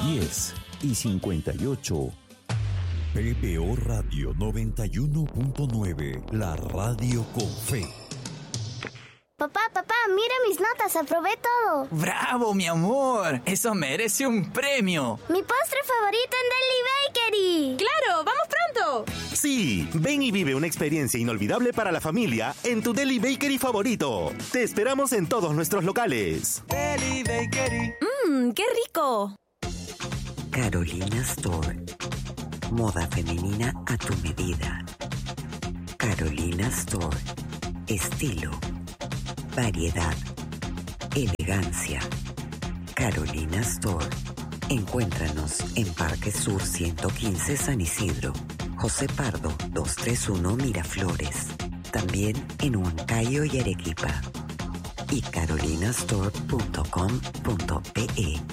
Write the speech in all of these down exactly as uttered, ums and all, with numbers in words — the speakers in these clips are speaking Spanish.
diez y cincuenta y ocho. P B O Radio noventa y uno punto nueve, la radio con fe. Papá, papá, mira mis notas, aprobé todo. ¡Bravo, mi amor! ¡Eso merece un premio! ¡Mi postre favorito en Deli Bakery! ¡Claro! ¡Vamos pronto! Sí, ven y vive una experiencia inolvidable para la familia en tu Deli Bakery favorito. Te esperamos en todos nuestros locales. Deli Bakery. ¡Mmm, qué rico! Carolina Store. Moda femenina a tu medida. Carolina Store. Estilo. Variedad. Elegancia. Carolina Store. Encuéntranos en Parque Sur ciento quince San Isidro. José Pardo doscientos treinta y uno Miraflores. También en Huancayo y Arequipa. Y carolinastore punto com punto pe.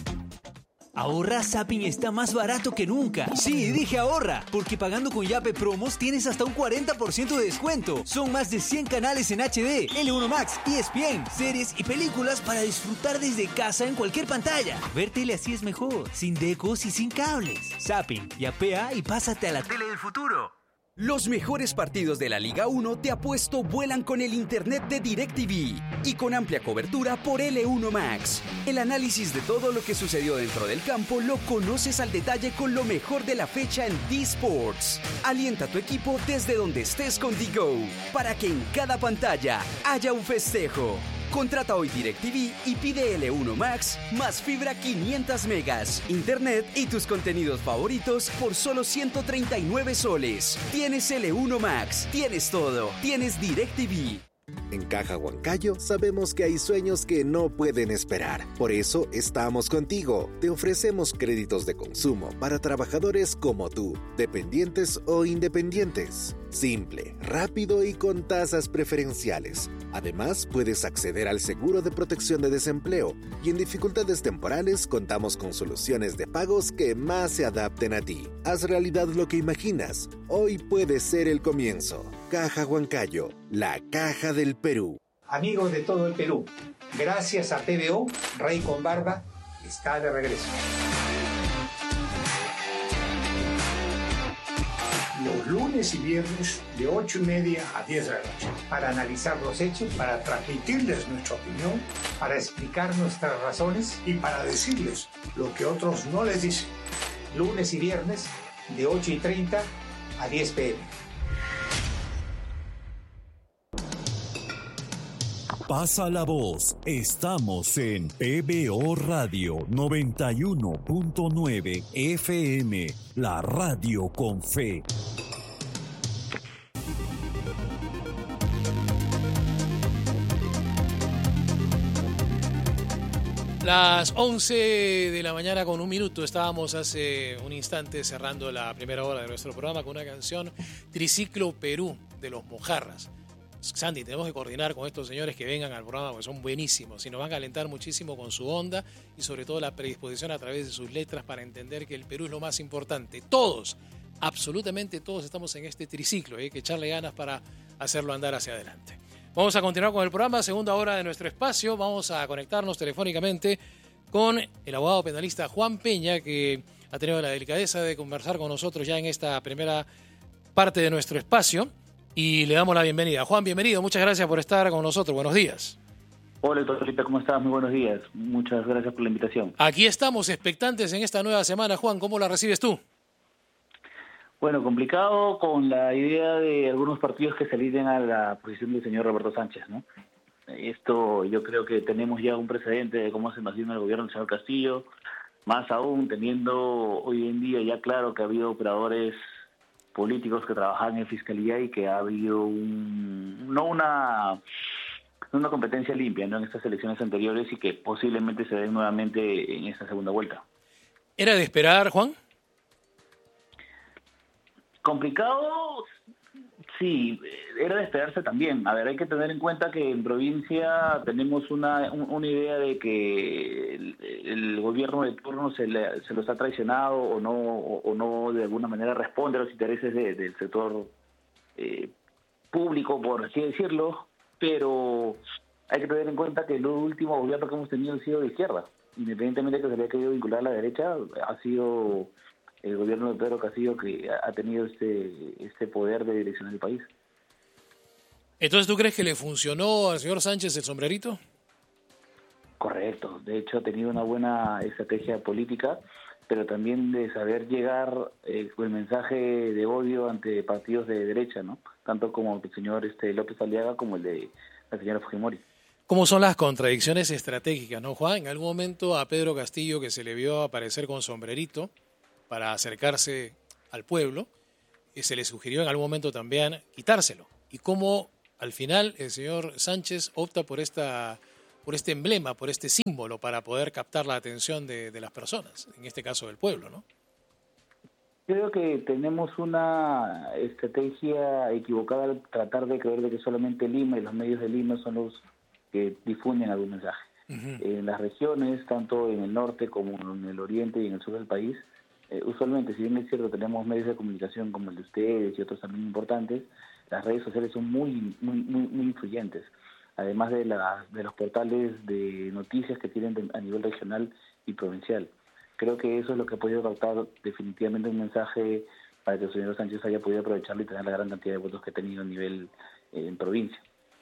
Ahorra Zapping está más barato que nunca. Sí, dije ahorra, porque pagando con Yape Promos tienes hasta un cuarenta por ciento de descuento. Son más de cien canales en H D, L uno Max, E S P N, series y películas para disfrutar desde casa en cualquier pantalla. Ver tele así es mejor, sin decos y sin cables. Zapping, yapea y pásate a la tele del futuro. Los mejores partidos de la Liga uno te apuesto vuelan con el internet de DirecTV y con amplia cobertura por L uno Max. El análisis de todo lo que sucedió dentro del campo lo conoces al detalle con lo mejor de la fecha en D-Sports. Alienta a tu equipo desde donde estés con D-Go para que en cada pantalla haya un festejo. Contrata hoy DirecTV y pide L uno Max más fibra quinientos megas, internet y tus contenidos favoritos por solo ciento treinta y nueve soles. Tienes L uno Max, tienes todo, tienes DirecTV. En Caja Huancayo sabemos que hay sueños que no pueden esperar. Por eso estamos contigo. Te ofrecemos créditos de consumo para trabajadores como tú, dependientes o independientes. Simple, rápido y con tasas preferenciales. Además, puedes acceder al seguro de protección de desempleo y en dificultades temporales contamos con soluciones de pagos que más se adapten a ti. Haz realidad lo que imaginas. Hoy puede ser el comienzo. Caja Huancayo, la caja del Perú. Amigos de todo el Perú, gracias a P B O, Rey con Barba está de regreso. Los lunes y viernes de ocho y media a diez de la noche para analizar los hechos, para transmitirles nuestra opinión, para explicar nuestras razones y para decirles lo que otros no les dicen. Lunes y viernes de ocho y treinta a diez pe eme. Pasa la voz, estamos en P B O Radio noventa y uno punto nueve F M, la radio con fe. Las once de la mañana con un minuto, estábamos hace un instante cerrando la primera hora de nuestro programa con una canción Triciclo Perú de los Mojarras. Sandy, tenemos que coordinar con estos señores que vengan al programa porque son buenísimos y nos van a alentar muchísimo con su onda y sobre todo la predisposición a través de sus letras para entender que el Perú es lo más importante. Todos, absolutamente todos estamos en este triciclo y hay que echarle ganas para hacerlo andar hacia adelante. Vamos a continuar con el programa, segunda hora de nuestro espacio. Vamos a conectarnos telefónicamente con el abogado penalista Juan Peña, que ha tenido la delicadeza de conversar con nosotros ya en esta primera parte de nuestro espacio. Y le damos la bienvenida. Juan, bienvenido. Muchas gracias por estar con nosotros. Buenos días. Hola, doctor Felipe, ¿cómo estás? Muy buenos días. Muchas gracias por la invitación. Aquí estamos expectantes en esta nueva semana. Juan, ¿cómo la recibes tú? Bueno, complicado con la idea de algunos partidos que se alinean a la posición del señor Roberto Sánchez, ¿no? Esto yo creo que tenemos ya un precedente de cómo se nos dio el gobierno del señor Castillo, más aún teniendo hoy en día ya claro que ha habido operadores políticos que trabajan en fiscalía y que ha habido un, no una una competencia limpia, ¿no?, en estas elecciones anteriores y que posiblemente se den nuevamente en esta segunda vuelta. ¿Era de esperar, Juan? Complicado, sí, era de esperarse también. A ver, hay que tener en cuenta que en provincia tenemos una, una idea de que el, el gobierno de turno se, le, se los ha traicionado o no, o, o no de alguna manera responde a los intereses de, del sector eh, público, por así decirlo, pero hay que tener en cuenta que el último gobierno que hemos tenido ha sido de izquierda. independientemente de que se le haya querido vincular a la derecha, ha sido el gobierno de Pedro Castillo que ha tenido este, este poder de direccionar el país. Entonces, ¿tú crees que le funcionó al señor Sánchez el sombrerito? Correcto, de hecho ha tenido una buena estrategia política, pero también de saber llegar eh, con el mensaje de odio ante partidos de derecha, ¿no? Tanto como el señor este, López Aliaga como el de la señora Fujimori. ¿Cómo son las contradicciones estratégicas, no, Juan? En algún momento a Pedro Castillo, que se le vio aparecer con sombrerito para acercarse al pueblo, eh, se le sugirió en algún momento también quitárselo. Y cómo al final el señor Sánchez opta por esta... por este emblema, por este símbolo, para poder captar la atención de, de las personas, en este caso del pueblo, ¿no? Creo que tenemos una estrategia equivocada al tratar de creer de que solamente Lima y los medios de Lima son los que difunden algún mensaje. Uh-huh. En las regiones, tanto en el norte como en el oriente y en el sur del país, eh, usualmente, si bien es cierto, tenemos medios de comunicación como el de ustedes y otros también importantes, las redes sociales son muy, muy, muy, muy influyentes. Además de, la, de los portales de noticias que tienen de, a nivel regional y provincial. Creo que eso es lo que ha podido captar definitivamente un mensaje para que el señor Sánchez haya podido aprovecharlo y tener la gran cantidad de votos que ha tenido a nivel eh, en provincia.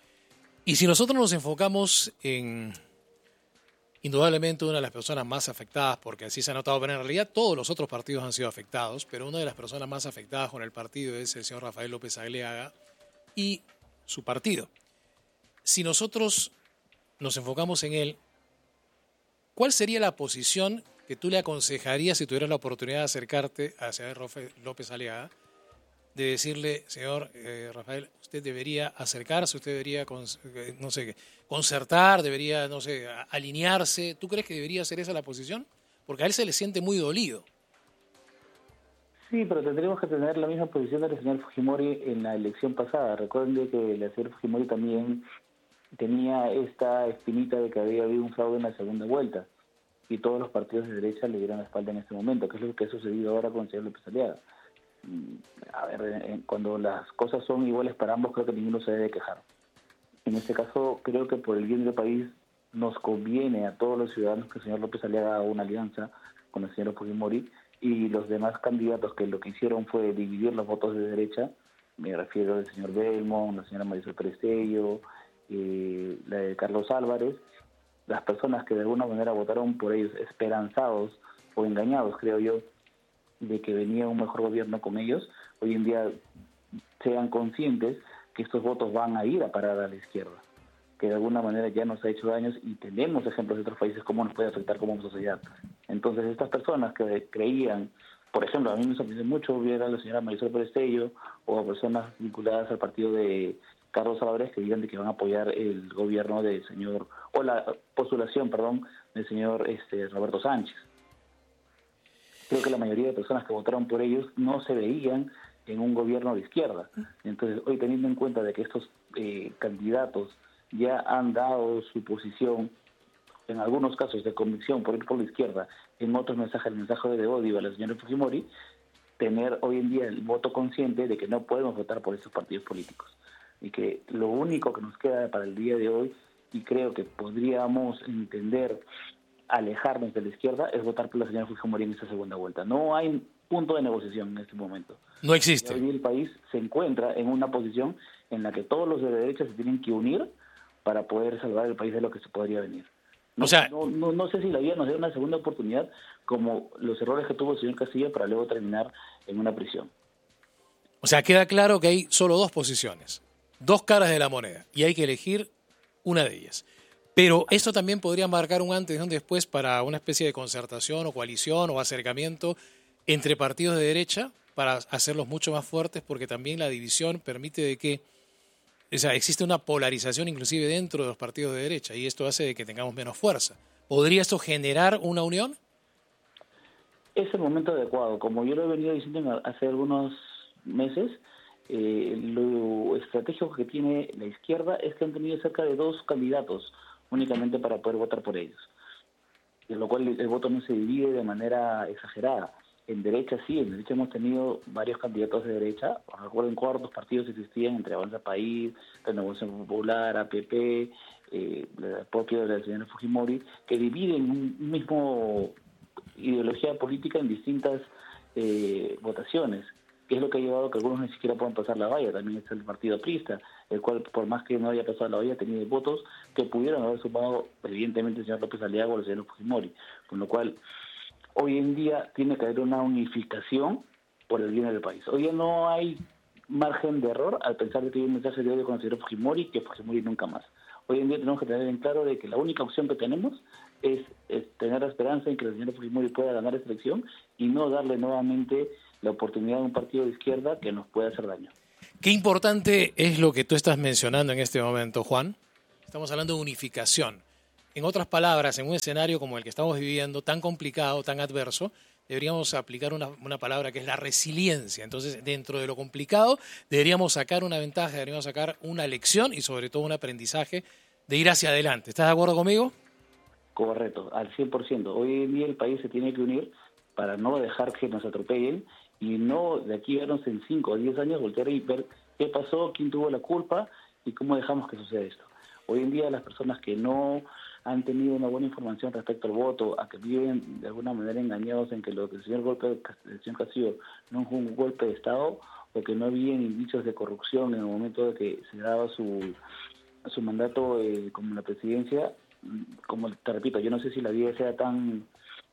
Y si nosotros nos enfocamos en, indudablemente, una de las personas más afectadas, porque así se ha notado, pero en realidad todos los otros partidos han sido afectados, pero una de las personas más afectadas con el partido es el señor Rafael López Aliaga y su partido. Si nosotros nos enfocamos en él, ¿cuál sería la posición que tú le aconsejarías si tuvieras la oportunidad de acercarte a señor López Aliaga, de decirle, señor eh, Rafael, usted debería acercarse, usted debería, no sé, concertar, debería, no sé, alinearse? ¿Tú crees que debería ser esa la posición? Porque a él se le siente muy dolido. Sí, pero tendríamos que tener la misma posición del señor Fujimori en la elección pasada. Recuerden que el señor Fujimori también tenía esta espinita de que había habido un fraude en la segunda vuelta y todos los partidos de derecha le dieron la espalda en este momento, que es lo que ha sucedido ahora con el señor López Aliaga. A ver, cuando las cosas son iguales para ambos, creo que ninguno se debe quejar. En este caso, creo que por el bien del país nos conviene a todos los ciudadanos que el señor López Aliaga haga una alianza con el señor Fujimori y los demás candidatos que lo que hicieron fue dividir los votos de derecha. Me refiero al señor Belmont, la señora Marisol Perestello, eh, la de Carlos Álvarez, las personas que de alguna manera votaron por ellos esperanzados o engañados, creo yo, de que venía un mejor gobierno con ellos, hoy en día sean conscientes que estos votos van a ir a parar a la izquierda, que de alguna manera ya nos ha hecho daños y tenemos ejemplos de otros países cómo nos puede afectar como sociedad. Entonces estas personas que creían, por ejemplo, a mí me sorprendió mucho ver a la señora Marisol Perestello o a personas vinculadas al partido de Carlos Álvarez que digan de que van a apoyar el gobierno del señor, o la postulación, perdón, del señor este, Roberto Sánchez. Creo que la mayoría de personas que votaron por ellos no se veían en un gobierno de izquierda. Entonces, hoy teniendo en cuenta de que estos eh, candidatos ya han dado su posición, en algunos casos de convicción por ir por la izquierda, en otros mensajes, el mensaje de odio a la señora Fujimori, tener hoy en día el voto consciente de que no podemos votar por estos partidos políticos. Y que lo único que nos queda para el día de hoy, y creo que podríamos entender alejarnos de la izquierda, es votar por la señora Fujimori en esta segunda vuelta. No hay punto de negociación en este momento. No existe. Hoy el país se encuentra en una posición en la que todos los de derecha se tienen que unir para poder salvar el país de lo que se podría venir. No, o sea, no, no, no sé si la vida nos dé una segunda oportunidad como los errores que tuvo el señor Castillo para luego terminar en una prisión. O sea, queda claro que hay solo dos posiciones, dos caras de la moneda, y hay que elegir una de ellas. Pero esto también podría marcar un antes y un después para una especie de concertación o coalición o acercamiento entre partidos de derecha para hacerlos mucho más fuertes, porque también la división permite de que, o sea, existe una polarización inclusive dentro de los partidos de derecha y esto hace de que tengamos menos fuerza. ¿Podría esto generar una unión? Es el momento adecuado. Como yo lo he venido diciendo hace algunos meses, eh, lo estratégico que tiene la izquierda es que han tenido cerca de dos candidatos únicamente para poder votar por ellos, de lo cual el voto no se divide de manera exagerada. En derecha sí, en derecha hemos tenido varios candidatos de derecha. Recuerden cuántos partidos existían entre Avanza País, Renovación Popular, A P P, eh, propio de la señora Fujimori, que dividen un mismo ideología política en distintas eh, votaciones, que es lo que ha llevado a que algunos ni siquiera puedan pasar la valla. También está el partido aprista, el cual, por más que no haya pasado la valla, tenía votos que pudieron haber sumado, evidentemente, el señor López Aliaga o el señor Fujimori, con lo cual hoy en día tiene que haber una unificación por el bien del país. Hoy ya no hay margen de error al pensar que hay un mensaje de odio con el señor Fujimori, que Fujimori nunca más. Hoy en día tenemos que tener en claro de que la única opción que tenemos es, es tener la esperanza en que el señor Fujimori pueda ganar esta elección y no darle nuevamente la oportunidad a un partido de izquierda que nos pueda hacer daño. Qué importante es lo que tú estás mencionando en este momento, Juan. Estamos hablando de unificación. En otras palabras, en un escenario como el que estamos viviendo, tan complicado, tan adverso, deberíamos aplicar una, una palabra que es la resiliencia. Entonces, dentro de lo complicado, deberíamos sacar una ventaja, deberíamos sacar una lección y sobre todo un aprendizaje de ir hacia adelante. ¿Estás de acuerdo conmigo? Correcto, al cien por ciento. Hoy en día el país se tiene que unir para no dejar que nos atropellen y no de aquí vernos en cinco o diez años voltear y ver qué pasó, quién tuvo la culpa y cómo dejamos que suceda esto. Hoy en día las personas que no han tenido una buena información respecto al voto, a que viven de alguna manera engañados en que lo que el señor golpe el señor Castillo no fue un golpe de Estado o que no había indicios de corrupción en el momento de que se daba su su mandato eh, como la presidencia, como te repito, yo no sé si la vida sea tan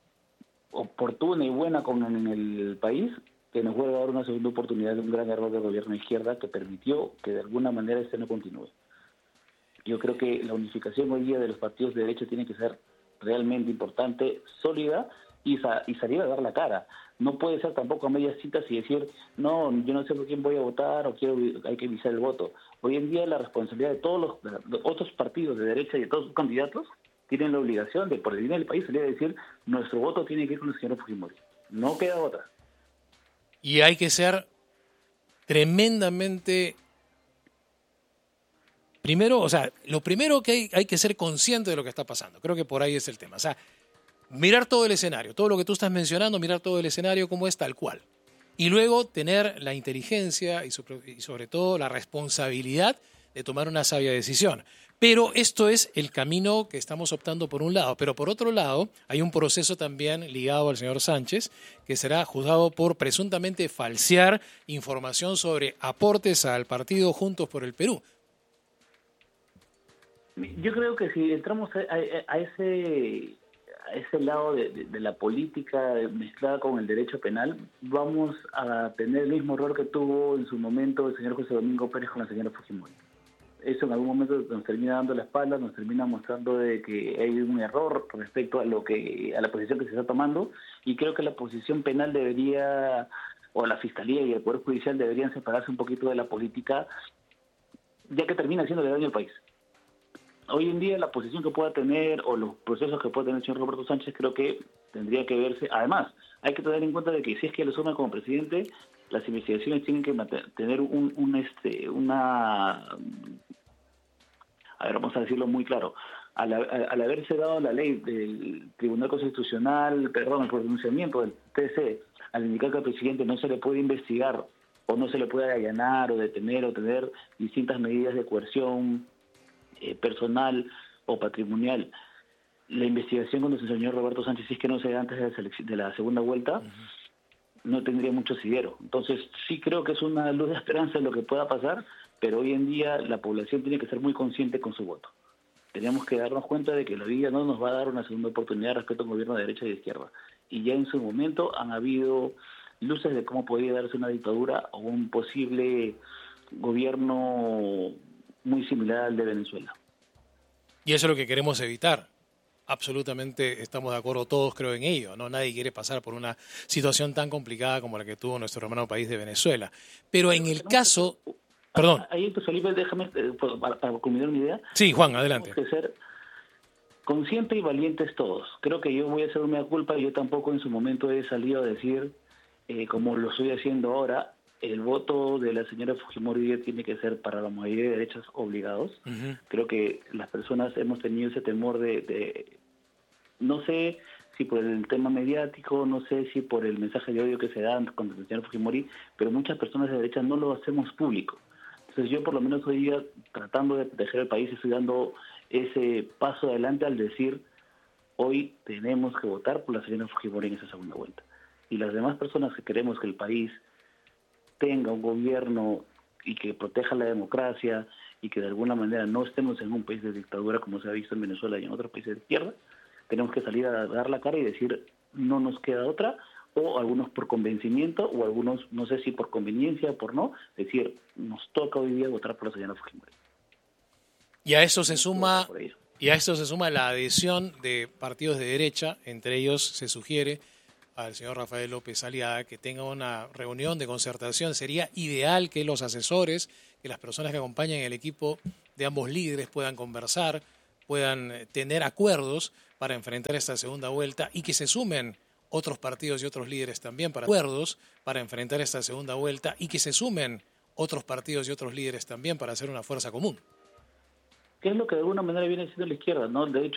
oportuna y buena como en el país, que nos vuelva a dar una segunda oportunidad de un gran error del gobierno de izquierda que permitió que de alguna manera este no continúe. Yo creo que la unificación hoy día de los partidos de derecha tiene que ser realmente importante, sólida y, sa- y salir a dar la cara. No puede ser tampoco a medias citas y decir, no, yo no sé por quién voy a votar o quiero hay que visar el voto. Hoy en día la responsabilidad de todos los de los otros partidos de derecha y de todos sus candidatos tienen la obligación de, por el bien del país, salir a decir, nuestro voto tiene que ir con el señor Fujimori. No queda otra. Y hay que ser tremendamente... Primero, o sea, lo primero que hay, hay que ser consciente de lo que está pasando. Creo que por ahí es el tema. O sea, mirar todo el escenario, todo lo que tú estás mencionando, mirar todo el escenario como es tal cual. Y luego tener la inteligencia y sobre, y sobre todo la responsabilidad de tomar una sabia decisión. Pero esto es el camino que estamos optando por un lado. Pero por otro lado, hay un proceso también ligado al señor Sánchez, que será juzgado por presuntamente falsear información sobre aportes al partido Juntos por el Perú. Yo creo que si entramos a, a, a ese a ese lado de, de, de la política mezclada con el derecho penal, vamos a tener el mismo error que tuvo en su momento el señor José Domingo Pérez con la señora Fujimori. Eso en algún momento nos termina dando la espalda, nos termina mostrando de que hay un error respecto a lo que a la posición que se está tomando, y creo que la posición penal debería, o la Fiscalía y el Poder Judicial deberían separarse un poquito de la política, ya que termina haciéndole daño al país. Hoy en día la posición que pueda tener o los procesos que pueda tener el señor Roberto Sánchez creo que tendría que verse. Además, hay que tener en cuenta de que si es que lo asume como presidente, las investigaciones tienen que tener un, un este una... A ver, vamos a decirlo muy claro. Al, al haberse dado la ley del Tribunal Constitucional, perdón, el pronunciamiento del T C, al indicar que al presidente no se le puede investigar o no se le puede allanar o detener o tener distintas medidas de coerción Eh, personal o patrimonial, la investigación contra el señor Roberto Sánchez, si es que no se da antes de la, selec- de la segunda vuelta, uh-huh. no tendría mucho asidero. Entonces sí creo que es una luz de esperanza en lo que pueda pasar, pero hoy en día la población tiene que ser muy consciente con su voto. Tenemos que darnos cuenta de que la vida no nos va a dar una segunda oportunidad respecto a un gobierno de derecha y de izquierda. Y ya en su momento han habido luces de cómo podría darse una dictadura o un posible gobierno muy similar al de Venezuela. Y eso es lo que queremos evitar. Absolutamente estamos de acuerdo todos, creo, en ello, ¿no? Nadie quiere pasar por una situación tan complicada como la que tuvo nuestro hermano país de Venezuela. Pero en el caso... Perdón. Ahí, pues, Felipe, déjame, eh, para, para culminar mi idea. Sí, Juan, adelante. Tenemos que ser conscientes y valientes todos. Creo que yo voy a hacer una culpa y yo tampoco en su momento he salido a decir, eh, como lo estoy haciendo ahora, el voto de la señora Fujimori tiene que ser para la mayoría de derechas obligados. Uh-huh. Creo que las personas hemos tenido ese temor de, de, no sé si por el tema mediático, no sé si por el mensaje de odio que se da contra la señora Fujimori, pero muchas personas de derecha no lo hacemos público. Entonces yo por lo menos hoy día, tratando de proteger el país, estoy dando ese paso adelante al decir, hoy tenemos que votar por la señora Fujimori en esa segunda vuelta. Y las demás personas que queremos que el país tenga un gobierno y que proteja la democracia y que de alguna manera no estemos en un país de dictadura como se ha visto en Venezuela y en otros países de izquierda, tenemos que salir a dar la cara y decir, no nos queda otra, o algunos por convencimiento, o algunos, no sé si por conveniencia o por no, decir, nos toca hoy día votar por la señora Fujimori. Y a eso se suma, y a eso se suma la adhesión de partidos de derecha, entre ellos se sugiere al señor Rafael López Aliaga que tenga una reunión de concertación. Sería ideal que los asesores, que las personas que acompañan el equipo de ambos líderes puedan conversar, puedan tener acuerdos para enfrentar esta segunda vuelta y que se sumen otros partidos y otros líderes también para acuerdos para enfrentar esta segunda vuelta y que se sumen otros partidos y otros líderes también para hacer una fuerza común. ¿Qué es lo que de alguna manera viene siendo la izquierda, ¿no? De hecho,